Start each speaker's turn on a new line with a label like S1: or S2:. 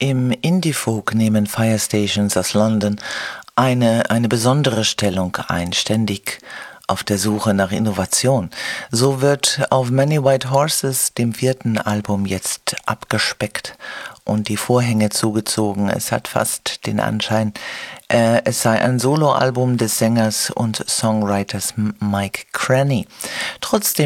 S1: Im Indie-Folk nehmen Firestations aus London eine besondere Stellung ein, ständig auf der Suche nach Innovation. So wird auf Many White Horses, dem 4. Album, jetzt abgespeckt und die Vorhänge zugezogen. Es hat fast den Anschein, es sei ein Soloalbum des Sängers und Songwriters Mike Cranny. Trotzdem